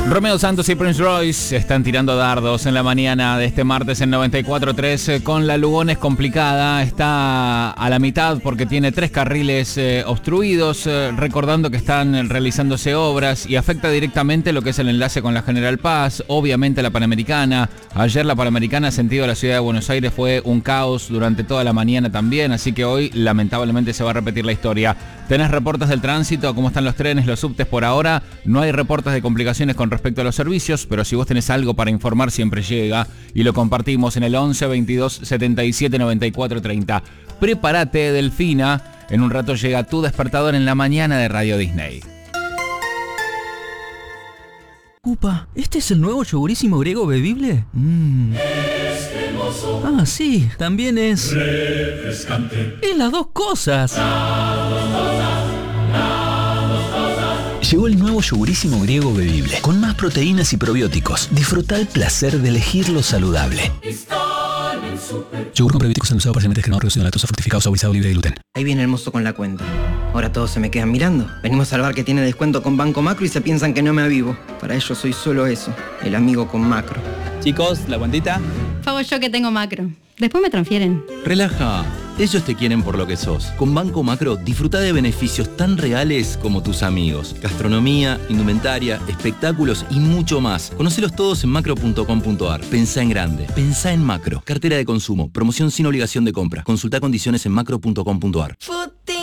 Romeo Santos y Prince Royce están tirando dardos en la mañana de este martes en 94.3 con la Lugones complicada. Está a la mitad porque tiene 3 carriles obstruidos, recordando que están realizándose obras y afecta directamente lo que es el enlace con la General Paz, obviamente la Panamericana. Ayer la Panamericana sentido a la ciudad de Buenos Aires fue un caos durante toda la mañana también, así que hoy lamentablemente se va a repetir la historia. ¿Tenés reportes del tránsito? ¿Cómo están los trenes, los subtes por ahora? No hay reportes de complicaciones con respecto a los servicios, pero si vos tenés algo para informar siempre llega y lo compartimos en el 11 22 77 94 30. Prepárate, Delfina, en un rato llega tu despertador en la mañana de Radio Disney. Upa, ¿este es el nuevo yogurísimo griego bebible? Ah, sí, también es refrescante. Es las dos cosas. Llegó el nuevo yogurísimo griego bebible, con más proteínas y probióticos. Disfruta el placer de elegir lo saludable. Yogur con probióticos endulzado parcialmente descremado, reducido en lactosa, fortificado, suavizado, libre de gluten. Ahí viene el mozo con la cuenta. Ahora todos se me quedan mirando. Venimos al bar que tiene descuento con Banco Macro y se piensan que no me avivo. Para ellos soy solo eso, el amigo con Macro. Chicos, ¿la cuentita? Pago yo que tengo Macro. Después me transfieren. Relaja. Ellos te quieren por lo que sos. Con Banco Macro, disfruta de beneficios tan reales como tus amigos. Gastronomía, indumentaria, espectáculos y mucho más. Conocelos todos en macro.com.ar. Pensá en grande. Pensá en Macro. Cartera de consumo. Promoción sin obligación de compra. Consulta condiciones en macro.com.ar.